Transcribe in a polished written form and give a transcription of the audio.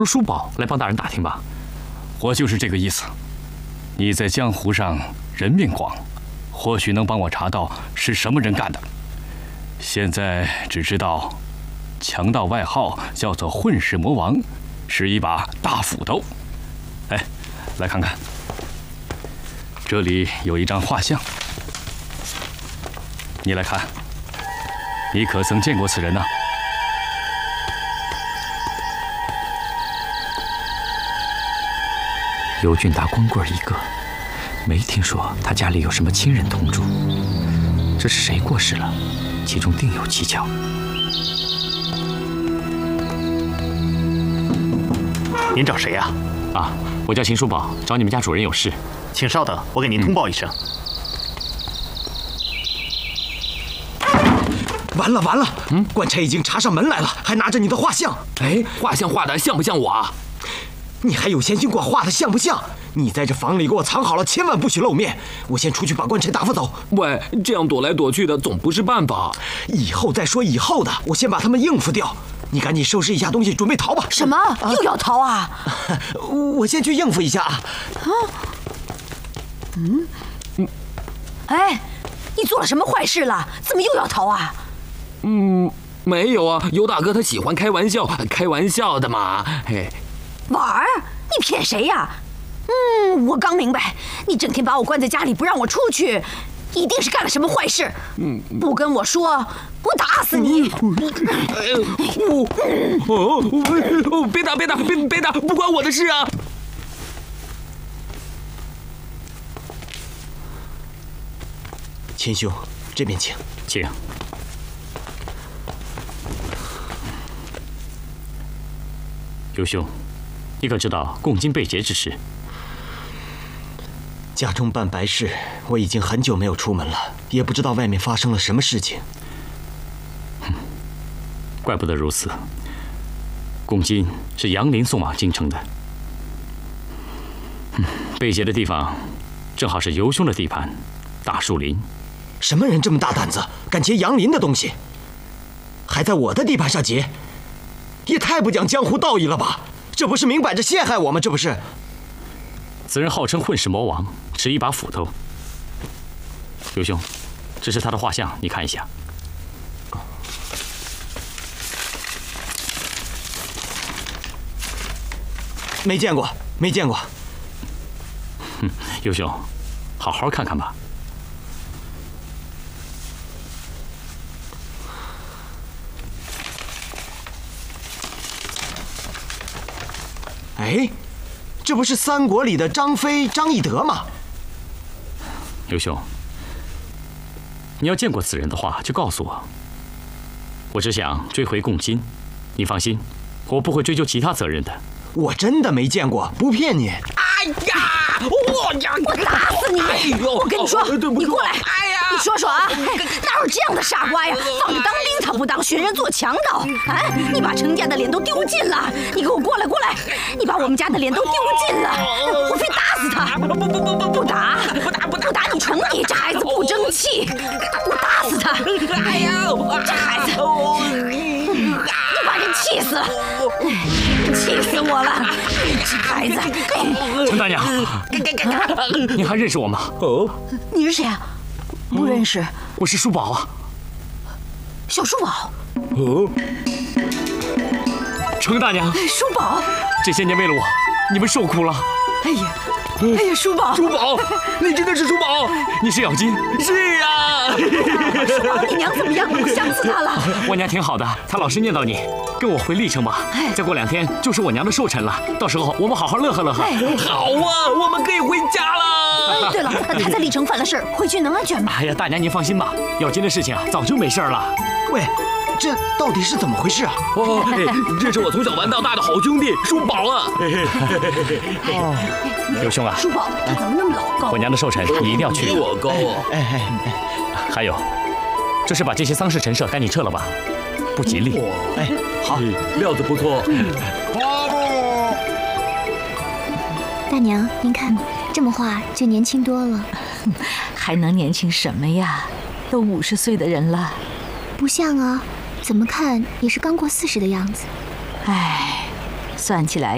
叔宝来帮大人打听吧。 我就是这个意思。你在江湖上人面广，或许能帮我查到是什么人干的。现在只知道，强盗外号叫做混世魔王，是一把大斧头。哎，来看看，这里有一张画像，你来看，你可曾见过此人呢？ 尤俊达光棍一个，没听说他家里有什么亲人同住。这是谁过世了？其中定有蹊跷。 您找谁呀？ 啊，我叫秦叔宝，找你们家主人有事。 请稍等，我给您通报一声。 完了完了！官差已经查上门来了，还拿着你的画像。 哎，画像画的像不像我啊？ 你还有闲心管画的像不像？你在这房里给我藏好了，千万不许露面。我先出去把官差打发走。 喂，这样躲来躲去的总不是办法。 以后再说以后的，我先把他们应付掉。你赶紧收拾一下东西，准备逃吧。 什么？又要逃啊？ 我先去应付一下啊。 哎，你做了什么坏事了？怎么又要逃啊？ 没有啊，尤大哥他喜欢开玩笑，开玩笑的嘛。嘿， 玩儿？你骗谁呀？我刚明白，你整天把我关在家里不让我出去，一定是干了什么坏事。不跟我说，我打死你！ 别打，别打，别打，不关我的事啊！ 秦兄，这边请。 请。尤兄，你可知道共金被劫之事？ 家中办白事，我已经很久没有出门了，也不知道外面发生了什么事情。 怪不得如此。共金是杨林送往京城的，被劫的地方正好是尤兄的地盘，大树林。 什么人这么大胆子，敢劫杨林的东西，还在我的地盘上劫，也太不讲江湖道义了吧！这不是明摆着陷害我吗？这不是。 此人号称混世魔王，持一把斧头。尤兄，这是他的画像，你看一下。 没见过，没见过。 尤兄，好好看看吧。 哎，这不是三国里的张飞、张翼德吗？ 尤兄，你要见过此人的话，就告诉我。我只想追回共金，你放心，我不会追究其他责任的。 我真的没见过，不骗你。 哎呀！我打死你！我跟你说，你过来！哎呀！你说说啊，哪有这样的傻瓜呀？放着当兵他不当，学人做强盗。哎，你把程家的脸都丢尽了！你给我过来，过来！你把我们家的脸都丢尽了！我非打死他！不打你成你这孩子不争气！我打死他！哎呀，这孩子，你把人气死了！气死我了！这孩子！ 程大娘，您还认识我吗？ 你是谁啊？不认识。 我是叔宝啊。 小叔宝。 程大娘。 叔宝。 这些年为了我，你们受苦了。 哎呀，叔宝。 叔宝，你真的是叔宝？ 你是咬金？ 是啊。 叔宝，你娘怎么样？想死她了。 我娘挺好的，她老是念叨你。跟我回历城吧，再过2天就是我娘的寿辰了，到时候我们好好乐呵乐呵。 好啊，我们可以回家了。 对了，他在历城犯了事，回去能安全吗？ 哎呀，大娘您放心吧，咬金的事情啊，早就没事了。 喂，这到底是怎么回事啊？ 这是我从小玩到大的好兄弟叔宝啊。 尤兄啊， 叔宝，他怎么那么老高？ 我娘的寿辰你一定要去。 比我高啊。还有，这是把这些丧事陈设赶紧撤了吧。不吉利。 好， 料子不错。 大娘，您看，这么画就年轻多了。 还能年轻什么呀？都50岁的人了。 不像啊，怎么看也是刚过40的样子。 哎，算起来